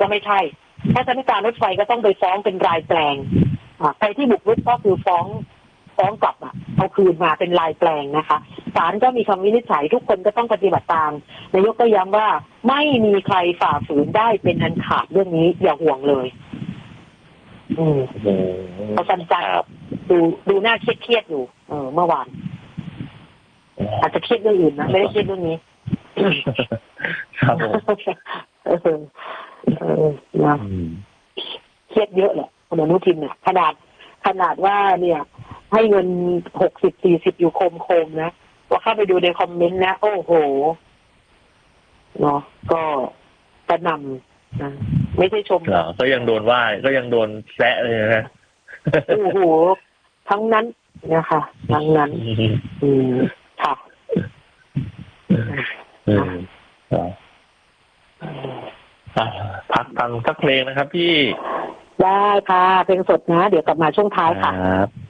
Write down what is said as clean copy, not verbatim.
ก็ไม่ใช่ถ้าการรถไฟก็ต้องไปฟ้องเป็นรายแปลงใครที่บุกรุกก็คือฟ้องกลับเอาคืนมาเป็นรายแปลงนะคะศาลก็มีคำวินิจฉัยทุกคนก็ต้องปฏิบัติตามนายกก็ย้ำว่าไม่มีใครฝ่าฝืนได้เป็นอันขาดเรื่องนี้อย่าห่วงเลยเขาสั้นๆดูน่าเครียดอยู่เมื่อวานอาจจะเครียดเรื่องอื่นนะไม่ได้เครียดเรื่องนี้ครับผมนะเครียดเยอะแหละคุณอนุทินเนี่ยขนาดว่าเนี่ยให้เงิน60-40อยู่โคมนะว่าเข้าไปดูในคอมเมนต์นะโอ้โหเนาะก็กระหน่ำนะไม่ใช่ชมก็ยังโดนว่าก็ยังโดนแซะเลยนะโอ้โหทั้งนั้นนะคะทั้งนั้นค่ะพักฟังสักเพลงนะครับพี่ได้ค่ะเพลงสดนะเดี๋ยวกลับมาช่วงท้ายค่ะครับ